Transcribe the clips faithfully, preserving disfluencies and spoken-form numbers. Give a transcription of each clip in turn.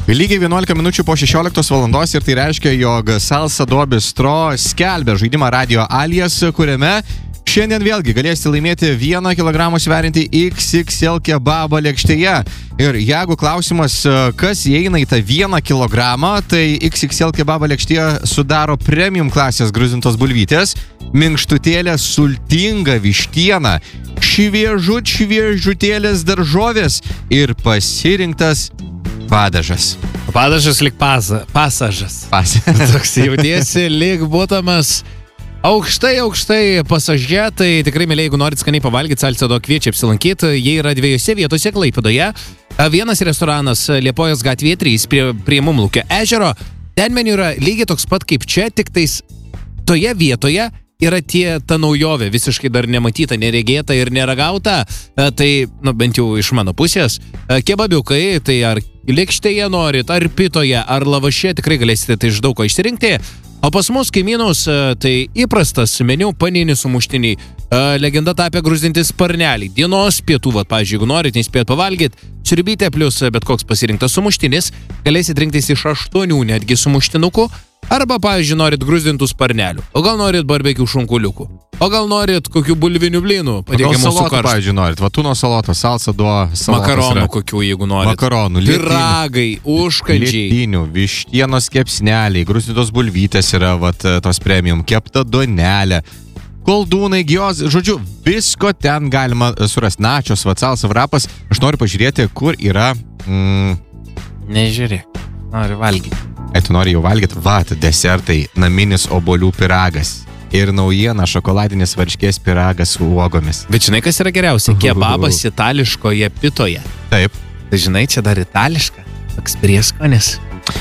Lygiai vienuolika minučių po šešioliktos valandos ir tai reiškia, jog Salsa do Bistro skelbia žaidimą Radio Alias, kuriame šiandien vėlgi galėsite laimėti vieną kilogramą sveriantį iks iks el kebabą lėkštėje. Ir jeigu klausimas, kas įeina į tą vieną kilogramą, tai iks iks el kebabą lėkštėje sudaro premium klasės gruzintos bulvytės, minkštutėlė sultinga vištiena, šviežut šviežutėlės daržovės ir pasirinktas padažas. Padažas lyg pasa, pasažas. Pas. Toks jautiesi lyg būtamas aukštai, aukštai pasaže. Tai tikrai, mėlyje, jeigu norit skaniai pavalgyti, Salsa do kviečia apsilankyti. Jie yra dviejose vietose Klaipėdoje. Vienas restoranas Liepojos gatvėje trys prie, prie Mumlukio ežero. Ten meniu yra lygiai toks pat kaip čia, tik tais toje vietoje yra tie, ta naujovė, visiškai dar nematyta, neregėta ir neragauta. Tai, nu, bent jau iš mano pusės, kebabiukai, tai ar lėkštėje norit, ar pitoje, ar lavaše, tikrai galėsite tai iš daug ko išsirinkti. O pas mus kaimynus, tai įprastas meniu panienis sumuštiniai, legenda tapę gruzdintis sparneliai, dienos pietų, va, pavyzdžiui, jeigu norit nespėt pavalgyti, sriubytė plus bet koks pasirinktas sumuštinis, galėsit rinktis iš aštuonių netgi sumuštinukų, arba, pavyzdžiui, norit gruzdintų sparnelių, o gal norit barbekių šunkuliukų, o gal norit kokių bulvinių blynų, patiekiamų su karštu. Pavyzdžiui, norit, va, tūno salotos, salsa do salotos. Makaronų kokių, jeigu norit. Makaronų, piragai, užkandžiai. Lietinių, vištienos kepsneliai, gruzdintos bulvytės yra, va, tos premium, kepta duonelė, koldūnai, gios, žodžiu, visko ten galima surasti. Načios, va, salsa vrapas. Aš noriu pažiūrėti, kur yra... Mm, Nežiūrėk, noriu valgyti. Ai, tu nori jau valgyti? Vat, desertai, naminis obuolių piragas. Ir naujiena šokoladinis varškės piragas su uogomis. Bet žinai, kas yra geriausia? Kebabas itališkoje pitoje. Taip. Tai žinai, čia dar itališka. Toks prieskonis.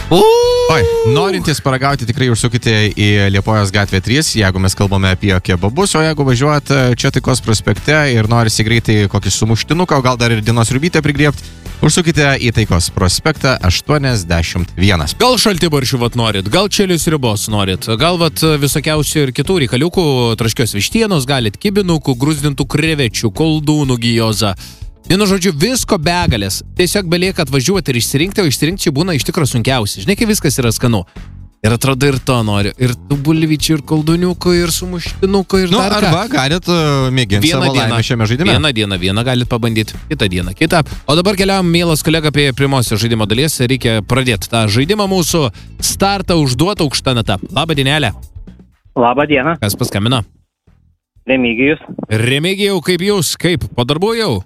Oi, norintys paragauti tikrai užsukite į Liepojos gatvę trys, jeigu mes kalbame apie kebabus, o jeigu važiuojat čia Taikos prospekte ir norisi greitai kokį sumuštinuką, o gal dar ir dienos riubytę prigriebti, užsukite į Taikos prospektą aštuoniasdešimt vienas. Gal šaltibaršių vat norit, gal čilius ribos norit, gal vat visokiausių ir kitų reikaliukų, traškios vištienos, galit kibinukų, gruzdintų krevečių, koldūnų gijozą. Vienu žodžiu, visko begalės. Tiesiog belieka atvažiuoti ir išsirinkti, o išsirinkti būna iš tikro sunkiausia. Žinai, kai viskas yra skanu. Ir atrodo ir to noriu. Ir tų bulvyčių, ir kolduniukų, ir sumuštinukų, ir nu, dar ką. Arba galit uh, mėginti savo laimę šiame žaidime. Vieną dieną, vieną galit pabandyti, kitą dieną, kitą. O dabar keliavam, mielas kolega, apie pirmosios žaidimo dalies. Reikia pradėti tą žaidimą mūsų. Startą užduotą aukštą natą. Labą dienelę. Labą dieną. Kas paskambino? Remigijus. Remigijau, kaip jūs? Kaip? Po darbų jau?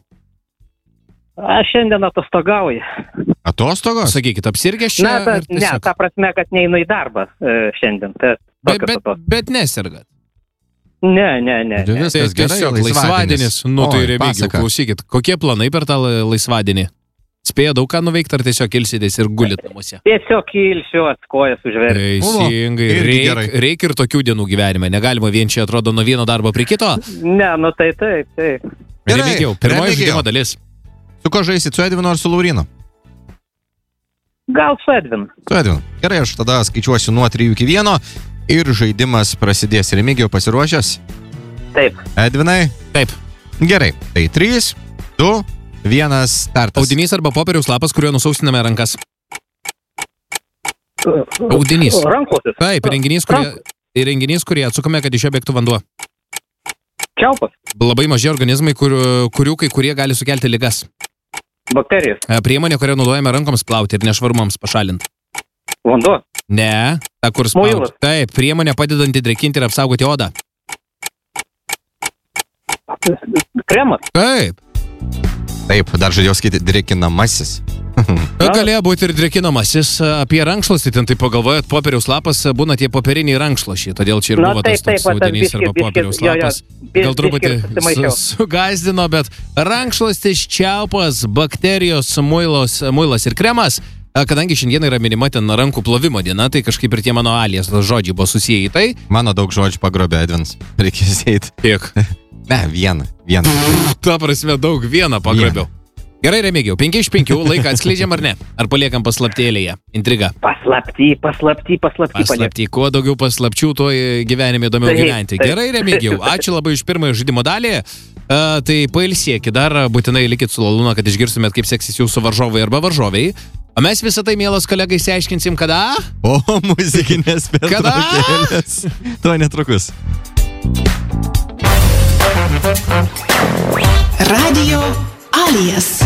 Aš šiandien atostogauju. Atostogos? Sakykit, apsirgęs čia? Na, ta, ne, ta prasme, kad neinu į darbą e, šiandien. Ta, bet, bet, bet nesergat? Ne, ne, ne. Tai viskas gerai, tiesiog laisvadienis. Nu, tai Remigijau, klausykit, kokie planai per tą laisvadienį? Spėja daug ką nuveikti, ar tiesiog ilsitės ir gulit namuose? Tiesiog ilsiuos, kojas užverti. Teisingai. Reik, reik ir tokių dienų gyvenime. Negalima vien čia, atrodo, nuo vieno darbo prie kito? Ne, nu tai taip, taip. Remigijau, pirmoji žaidimo dalis. Su ko žaisit, su Edvinu ar su Laurinu? Gal su Edvinu. Su Edvinu. Gerai, aš tada skaičiuosiu nuo trijų iki vieno ir žaidimas prasidės. Remigijau, pasiruošęs? Taip. Edvinai? Taip. Gerai, tai trys, du, vienas, startas. Audinys arba popieriaus lapas, kuriuo nusausiname rankas. Audinys. Ranklosis. Taip, renginys, kurie, renginys, kurį atsukame, kad iš jo bėgtų vanduo. Čiaupas. Labai maži organizmai, kur, kurių kai kurie gali sukelti ligas. Bakterijos. Priemonė, kurią naudojame rankoms plauti ir nešvarumams pašalinti. Vanduo. Ne, ta kur Muilas. spauti. Taip, priemonė padedanti drekinti ir apsaugoti odą. Kremas. Taip. Taip, dar žadėjau skaityti drekinamasis. Galėjo būti ir drekinamasis. Apie rankšluostį, ten tai pagalvojot, popieriaus lapas būna tie popieriniai rankšluošiai, todėl čia ir Na, buvo taip, tas toks taip, audinys biškį, arba biškį, popieriaus jo, jo, lapas. biškį, Gal truputį biškį susimaišiau. su- sugazdino, bet rankšluostis, čiaupas, bakterijos, muilos, muilas ir kremas. Kadangi šiandien yra minima ten rankų plovimo diena, tai kažkaip ir tie mano alias žodžiai buvo susiję į tai. Mano daug žodžių pagrobė Edvins. Reikės eiti. Tiek. Ne, vieną. Vieną. Ta prasme, daug vieną pagrabiau. Gerai, Remigijau, penki iš penkių, laiką atskleidžiam ar ne? Ar paliekam paslaptėlėje? Intriga. Paslapty, paslapty, paslapty. Paslapty, kuo daugiau paslapčių, tuo gyvenime įdomiau Taip, gyventi. taip. Gerai, Remigijau, ačiū labai už pirmąją žaidimo dalį. Uh, tai pailsėkit dar, būtinai likit su Lalūna, kad išgirstumėt, kaip seksis jūsų varžovai arba varžoviai. O mes visą tai, mielos kolegai, išsiaiškinsim kada? O muzikinės pertraukėlės. Tuo netrukus. Radio Alijas.